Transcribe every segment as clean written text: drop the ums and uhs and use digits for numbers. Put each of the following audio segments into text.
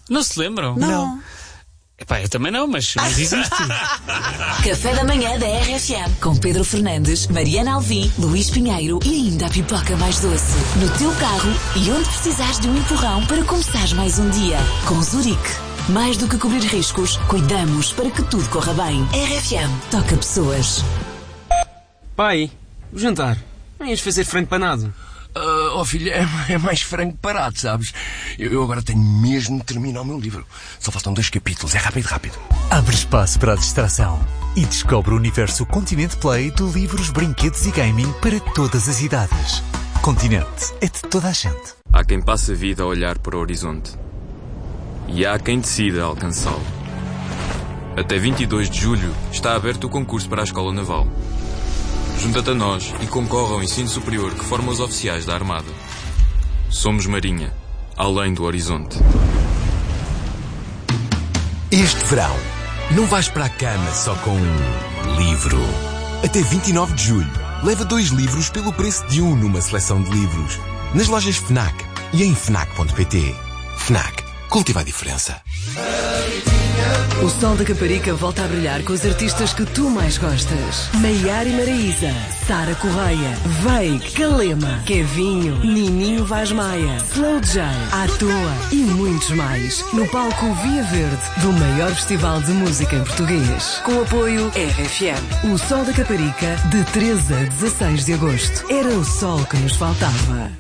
Não se lembram? Não. Epá, eu também não, mas existe. Café da manhã da RFM. Com Pedro Fernandes, Mariana Alvim, Luís Pinheiro e ainda a pipoca mais doce. No teu carro e onde precisares de um empurrão para começares mais um dia. Com Zurique. Mais do que cobrir riscos, cuidamos para que tudo corra bem. RFM. Toca pessoas. Pai, o jantar. Não ias fazer frango panado? Filho, é mais frango parado, sabes? Eu agora tenho mesmo de terminar o meu livro. Só faltam 2 capítulos, é rápido. Abre espaço para a distração e descobre o universo Continente Play de livros, brinquedos e gaming para todas as idades. Continente é de toda a gente. Há quem passe a vida a olhar para o horizonte. E há quem decida alcançá-lo. Até 22 de julho está aberto o concurso para a Escola Naval. Junta-te a nós e concorre ao ensino superior que forma os oficiais da Armada. Somos Marinha, além do horizonte. Este verão, não vais para a cama só com um livro. Até 29 de julho, leva 2 livros pelo preço de um numa seleção de livros. Nas lojas FNAC e em FNAC.pt. FNAC. Cultiva a diferença. O Sol da Caparica volta a brilhar com os artistas que tu mais gostas. Maiara e Maraísa, Sara Correia, Veig, Calema, Kevinho, Nininho Vaz Maia, Slow J, À Toa e muitos mais. No palco Via Verde do maior festival de música em português. Com apoio RFM. O Sol da Caparica de 13 a 16 de agosto. Era o sol que nos faltava.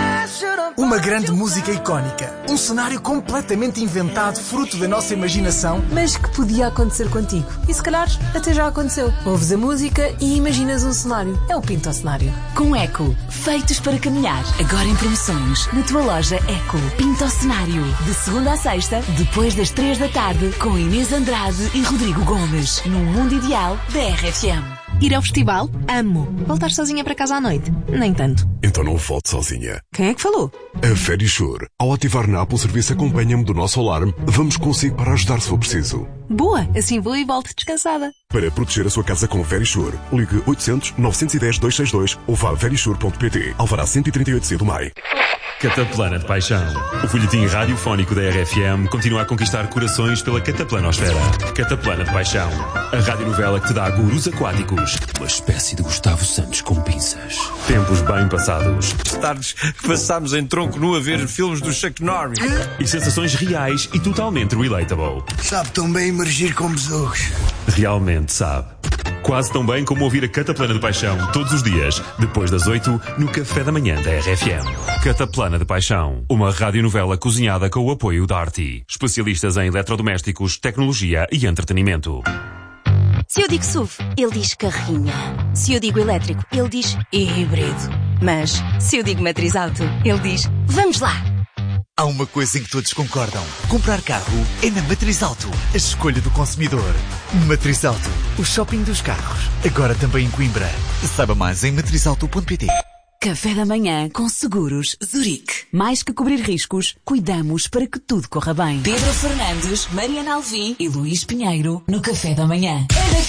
Uma grande música icónica. Um cenário completamente inventado, fruto da nossa imaginação. Mas que podia acontecer contigo. E se calhar até já aconteceu. Ouves a música e imaginas um cenário. É o Pinto Cenário. Com Eco. Feitos para caminhar. Agora em promoções. Na tua loja Eco. Pinto Cenário. De segunda a sexta, depois das 3 da tarde, com Inês Andrade e Rodrigo Gomes. No mundo ideal da RFM. Ir ao festival? Amo. Voltar sozinha para casa à noite? Nem tanto. Então não volte sozinha. Quem é que falou? A Verisure. Ao ativar na Apple o serviço Acompanha-me do nosso alarme, vamos consigo para ajudar se for preciso. Boa, assim vou e volto descansada. Para proteger a sua casa com Verisure, ligue 800 910 262 ou vá a verisure.pt. Alvará 138C do MAI. Cataplana de Paixão. O folhetim radiofónico da RFM continua a conquistar corações pela cataplanosfera. Cataplana de Paixão. A radionovela que te dá gurus aquáticos. Uma espécie de Gustavo Santos com pinças. Tempos bem passados. Tardes que passámos em tronco nu a ver filmes do Chuck Norris. E sensações reais e totalmente relatable. Sabe tão bem emergir com besouros. Realmente sabe. Quase tão bem como ouvir a Cataplana de Paixão todos os dias, depois das 8, no Café da Manhã da RFM. Cataplana de Paixão, uma radionovela cozinhada com o apoio da Arti. Especialistas em eletrodomésticos, tecnologia e entretenimento. Se eu digo SUV, ele diz carrinha. Se eu digo elétrico, ele diz híbrido. Mas, se eu digo matriz auto, ele diz vamos lá. Há uma coisa em que todos concordam. Comprar carro é na Matriz Auto. A escolha do consumidor. Matriz Auto. O shopping dos carros. Agora também em Coimbra. Saiba mais em matrizauto.pt. Café da manhã com Seguros Zurique. Mais que cobrir riscos, cuidamos para que tudo corra bem. Pedro Fernandes, Mariana Alvim e Luís Pinheiro no Café da Manhã.